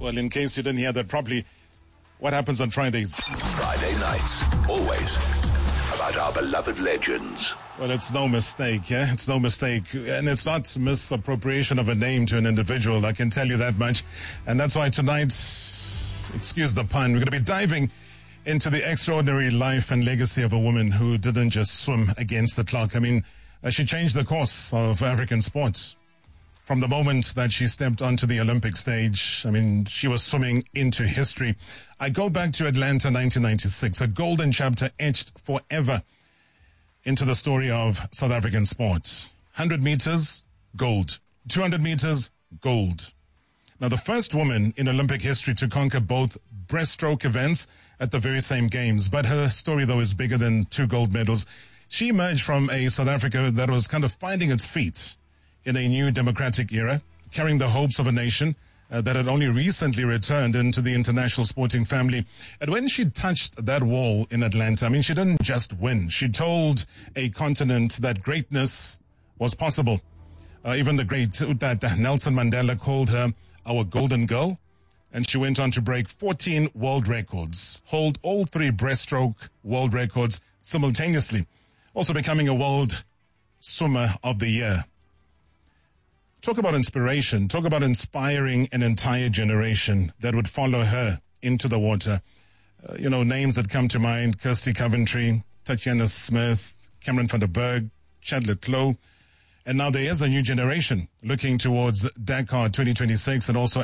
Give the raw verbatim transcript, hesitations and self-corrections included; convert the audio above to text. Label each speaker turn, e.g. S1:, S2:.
S1: Well, in case you didn't hear that properly, what happens on Fridays?
S2: Friday nights, always about our beloved legends.
S1: Well, it's no mistake, yeah? It's no mistake. And it's not misappropriation of a name to an individual, I can tell you that much. And that's why tonight, excuse the pun, we're going to be diving into the extraordinary life and legacy of a woman who didn't just swim against the clock. I mean, uh, she changed the course of African sports. From the moment that she stepped onto the Olympic stage, I mean, she was swimming into history. I go back to Atlanta, nineteen ninety-six, a golden chapter etched forever into the story of South African sports. one hundred meters, gold. two hundred meters, gold. Now, the first woman in Olympic history to conquer both breaststroke events at the very same games. But her story, though, is bigger than two gold medals. She emerged from a South Africa that was kind of finding its feet in a new democratic era, carrying the hopes of a nation uh, that had only recently returned into the international sporting family. And when she touched that wall in Atlanta, I mean, she didn't just win. She told a continent that greatness was possible. Uh, even the great that Nelson Mandela called her our golden girl. And she went on to break fourteen world records, hold all three breaststroke world records simultaneously, also becoming a world swimmer of the year. Talk about inspiration. Talk about inspiring an entire generation that would follow her into the water. Uh, you know, names that come to mind: Kirsty Coventry, Tatiana Smith, Cameron van der Berg, Chadler Clough. And now there is a new generation looking towards Dakar twenty twenty-six and also